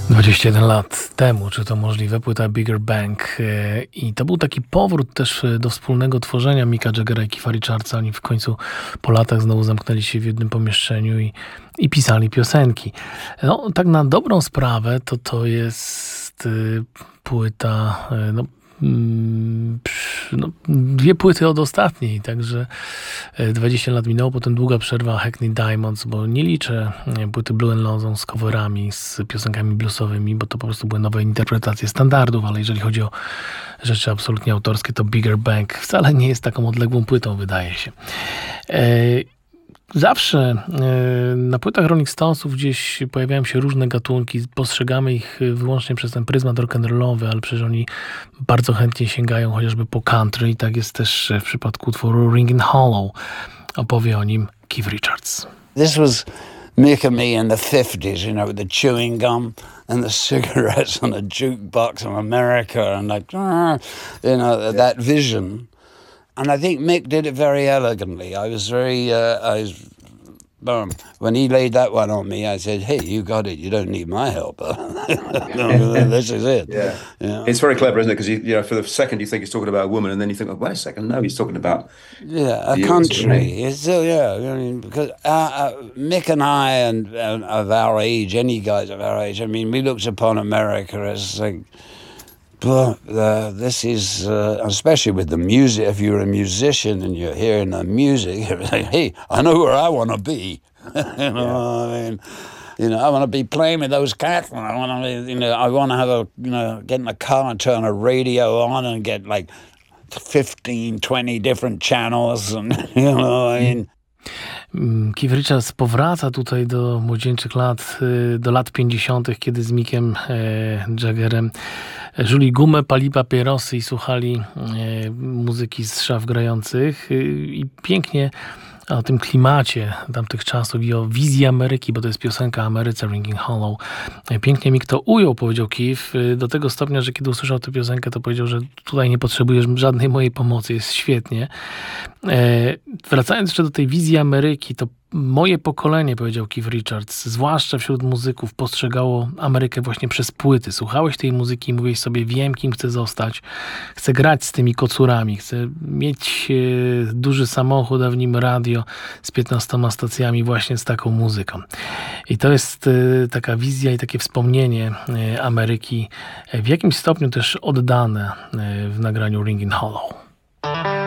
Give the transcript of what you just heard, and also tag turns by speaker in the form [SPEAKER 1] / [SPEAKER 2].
[SPEAKER 1] 21 lat temu, czy to możliwe, płyta Bigger Bang i to był taki powrót też do wspólnego tworzenia Micka Jaggera i Keitha Richardsa. Oni w końcu po latach znowu zamknęli się w jednym pomieszczeniu i pisali piosenki. No, tak na dobrą sprawę to jest płyta, dwie płyty od ostatniej, także 20 lat minęło, potem długa przerwa Hackney Diamonds, bo nie liczę płyty Blue and Lonesome z coverami, z piosenkami bluesowymi, bo to po prostu były nowe interpretacje standardów, ale jeżeli chodzi o rzeczy absolutnie autorskie, to Bigger Bang wcale nie jest taką odległą płytą, wydaje się. Zawsze na płytach Rolling Stonesów gdzieś pojawiają się różne gatunki, postrzegamy ich wyłącznie przez ten pryzmat rock'n'rollowy, ale przecież oni bardzo chętnie sięgają chociażby po country i tak jest też w przypadku utworu Ringing Hollow. Opowie o nim Keith Richards.
[SPEAKER 2] This was Mick and me in the 50s, you know, with the chewing gum and the cigarettes on a jukebox in America and like, you know, that vision. And I think Mick did it very elegantly. When he laid that one on me, I said, hey, you got it. You don't need my help. This is it.
[SPEAKER 3] Yeah.
[SPEAKER 2] You know?
[SPEAKER 3] It's very clever, isn't it? Because, you know, for the second you think he's talking about a woman and then you think, oh, wait a second, no, he's talking about...
[SPEAKER 2] Yeah, a country. It's still, yeah. I mean, because Mick and I and of our age, any guys of our age, I mean, we looked upon America as like... But this is, especially with the music, if you're a musician and you're hearing the music, you're like, hey, I know where I want to be. You know what I mean? You know, I want to be playing with those cats. I want to, you know, I want to have get in a car and turn a radio on and get like 15, 20 different channels. And, you know what I mean?
[SPEAKER 1] Keith Richards powraca tutaj do młodzieńczych lat, do lat 50., kiedy z Mickiem Jaggerem żuli gumę, pali papierosy i słuchali muzyki z szaf grających i pięknie o tym klimacie tamtych czasów i o wizji Ameryki, bo to jest piosenka Ameryce, Ringing Hollow. Pięknie mi to ujął, powiedział Keith, do tego stopnia, że kiedy usłyszał tę piosenkę, to powiedział, że tutaj nie potrzebujesz żadnej mojej pomocy, jest świetnie. Wracając jeszcze do tej wizji Ameryki, to moje pokolenie, powiedział Keith Richards, zwłaszcza wśród muzyków, postrzegało Amerykę właśnie przez płyty. Słuchałeś tej muzyki i mówiłeś sobie, wiem, kim chcę zostać, chcę grać z tymi kocurami, chcę mieć duży samochód, a w nim radio z 15 stacjami właśnie z taką muzyką. I to jest taka wizja i takie wspomnienie Ameryki, w jakimś stopniu też oddane w nagraniu Ringing Hollow.